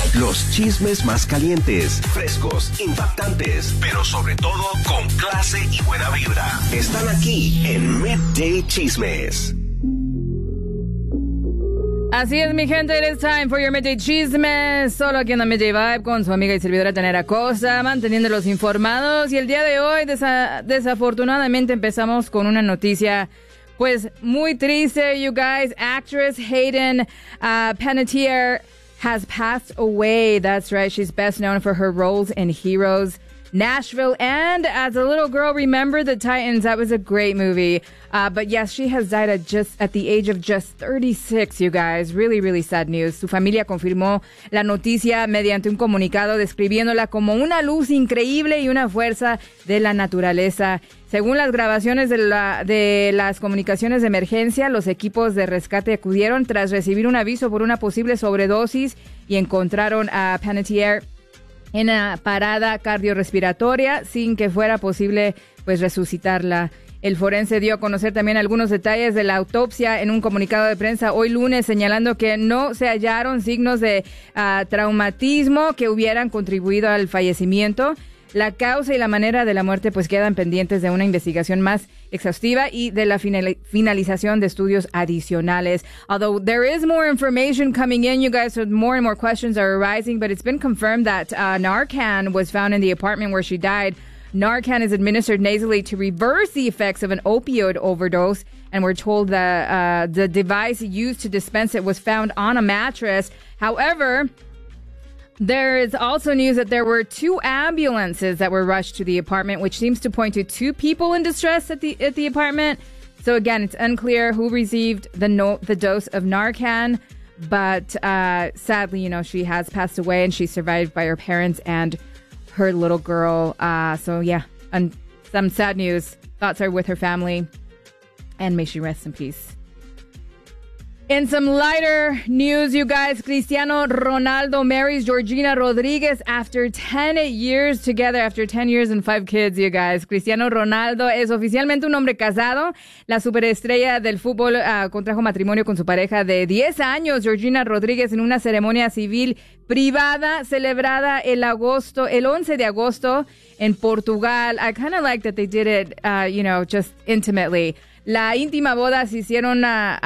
Los chismes más calientes, frescos, impactantes, pero sobre todo con clase y buena vibra. Están aquí en Midday Chismes. Así es, mi gente, it is time for your Midday Chismes, solo aquí en la Midday Vibe con su amiga y servidora Tanera Cosa, manteniéndolos informados. Y el día de hoy, desafortunadamente, empezamos con una noticia, pues, muy triste, you guys. Actress Hayden Panettiere has passed away. That's right, she's best known for her roles in Heroes, Nashville, and as a little girl, Remember the Titans. That was a great movie. But yes, she has died at the age of just 36, you guys. Really, really sad news. Su familia confirmó la noticia mediante un comunicado describiéndola como una luz increíble y una fuerza de la naturaleza. Según las grabaciones de las comunicaciones de emergencia, los equipos de rescate acudieron tras recibir un aviso por una posible sobredosis y encontraron a Panettiere en una parada cardiorrespiratoria sin que fuera posible, pues, resucitarla. El forense dio a conocer también algunos detalles de la autopsia en un comunicado de prensa hoy lunes, señalando que no se hallaron signos de traumatismo que hubieran contribuido al fallecimiento. La causa y la manera de la muerte pues quedan pendientes de una investigación más exhaustiva y de la finalización de estudios adicionales. Although there is more information coming in, you guys, so more and more questions are arising, but it's been confirmed that Narcan was found in the apartment where she died. Narcan is administered nasally to reverse the effects of an opioid overdose, and we're told that the device used to dispense it was found on a mattress. However, there is also news that there were 2 ambulances that were rushed to the apartment, which seems to point to 2 people in distress at the apartment. So again, it's unclear who received the dose of Narcan, but sadly, you know, she has passed away and she's survived by her parents and her little girl. So yeah, and some sad news. Thoughts are with her family, and may she rest in peace. In some lighter news, you guys, Cristiano Ronaldo marries Georgina Rodríguez after 10 years together, after 10 years and 5 kids, you guys. Cristiano Ronaldo es oficialmente un hombre casado. La superestrella del fútbol contrajo matrimonio con su pareja de 10 años, Georgina Rodríguez, en una ceremonia civil privada celebrada el 11 de agosto en Portugal. I kind of like that they did it, just intimately. La íntima boda se hicieron,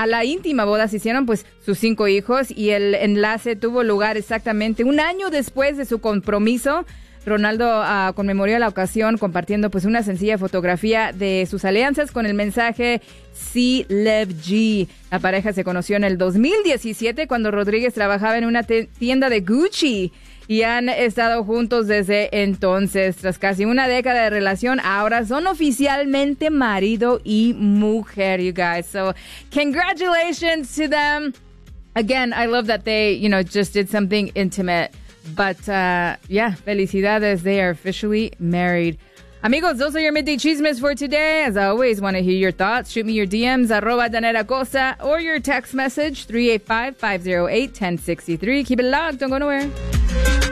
pues, sus 5 hijos, y el enlace tuvo lugar exactamente un año después de su compromiso. Ronaldo conmemoró la ocasión compartiendo, pues, una sencilla fotografía de sus alianzas con el mensaje "See Live G". La pareja se conoció en el 2017 cuando Rodríguez trabajaba en una tienda de Gucci. Y han estado juntos desde entonces. Tras casi una década de relación, ahora son oficialmente marido y mujer, you guys. So, congratulations to them. Again, I love that they, just did something intimate. But, felicidades. They are officially married. Amigos, those are your Midday Chismes for today. As I always want to hear your thoughts. Shoot me your DMs, @DaneraCosa, or your text message, 385-508-1063. Keep it locked. Don't go nowhere.